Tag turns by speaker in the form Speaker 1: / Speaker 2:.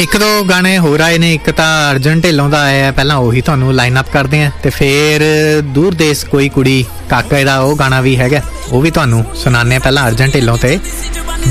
Speaker 1: ਇੱਕ ਦੋ ਗਾਣੇ ਹੋਰ ਆਏ ਨੇ, ਇੱਕ ਤਾਂ ਅਰਜਨ ਢਿੱਲੋਂ ਦਾ ਆਇਆ, ਪਹਿਲਾਂ ਉਹੀ ਤੁਹਾਨੂੰ ਲਾਈਨ ਅਪ ਕਰਦੇ ਆ, ਤੇ ਫਿਰ ਦੂਰ ਦੇਸ ਕੋਈ ਕੁੜੀ ਕਾਕੇ ਦਾ ਉਹ ਗਾਣਾ ਵੀ ਹੈਗਾ, ਉਹ ਵੀ ਤੁਹਾਨੂੰ ਸੁਣਾਉਂਦੇ ਆ। ਪਹਿਲਾਂ ਅਰਜਨ ਢਿੱਲੋਂ ਤੇ